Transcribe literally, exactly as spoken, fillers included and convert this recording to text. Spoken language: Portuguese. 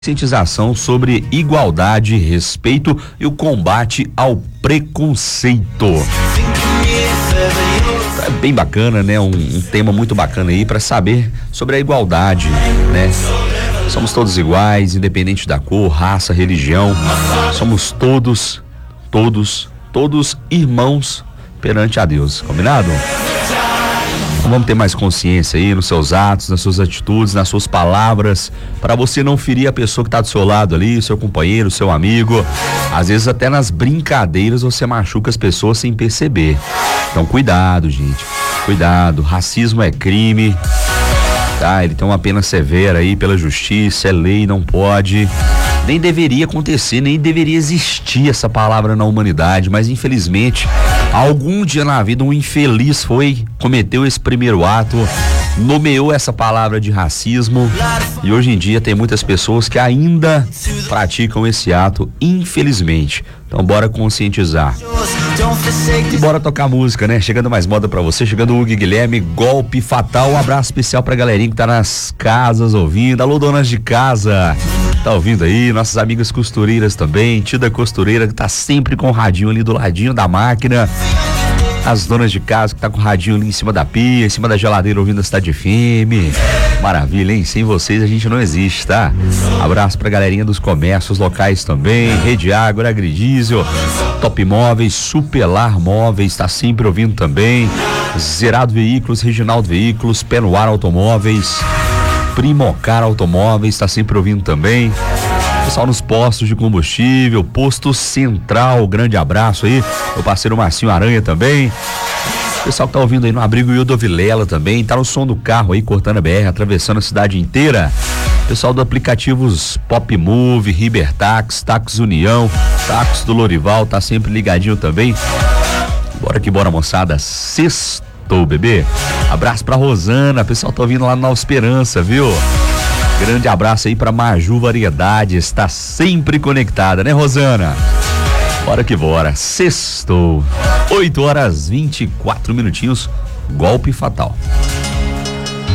Conscientização sobre igualdade, respeito e o combate ao preconceito. É bem bacana, né? Um, um tema muito bacana aí para saber sobre a igualdade, né? Somos todos iguais, independente da cor, raça, religião. Somos todos, todos, todos irmãos perante a Deus, combinado? Vamos ter mais consciência aí nos seus atos, nas suas atitudes, nas suas palavras, para você não ferir a pessoa que tá do seu lado ali, seu companheiro, seu amigo. Às vezes até nas brincadeiras você machuca as pessoas sem perceber. Então cuidado, gente. Cuidado, racismo é crime, tá? Ele tem uma pena severa aí pela justiça, é lei, não pode. Nem deveria acontecer, nem deveria existir essa palavra na humanidade, mas infelizmente algum dia na vida um infeliz foi, cometeu esse primeiro ato, nomeou essa palavra de racismo e hoje em dia tem muitas pessoas que ainda praticam esse ato, infelizmente. Então bora conscientizar. E bora tocar música, né? Chegando mais moda pra você, chegando o Hugo Guilherme, Golpe Fatal. Um abraço especial pra galerinha que tá nas casas ouvindo. Alô, donas de casa, tá ouvindo aí? Nossas amigas costureiras também, tia da costureira que tá sempre com o radinho ali do ladinho da máquina. As donas de casa que tá com o radinho ali em cima da pia, em cima da geladeira ouvindo a Cidade F M. Maravilha, hein? Sem vocês a gente não existe, tá? Abraço pra galerinha dos comércios locais também, Rede Água, Agridísel, Top Móveis, Superlar Móveis, tá sempre ouvindo também. Zerado Veículos, Reginaldo Veículos, Pé no Ar Automóveis, Primocar Automóveis, tá sempre ouvindo também. Pessoal nos postos de combustível, Posto Central, grande abraço aí. Meu parceiro Marcinho Aranha também. Pessoal que tá ouvindo aí no Abrigo Hildo Vilela também, tá no som do carro aí, cortando a B R, atravessando a cidade inteira. Pessoal do aplicativos Pop Move, Ribertax, Tax União, Tax do Lorival, tá sempre ligadinho também. Bora que bora, moçada. Sextou, bebê. Abraço pra Rosana, pessoal tá ouvindo lá na Nova Esperança, viu? Grande abraço aí pra Maju Variedades, está sempre conectada, né, Rosana? Bora que bora, sextou, oito horas vinte e quatro minutinhos, Golpe Fatal.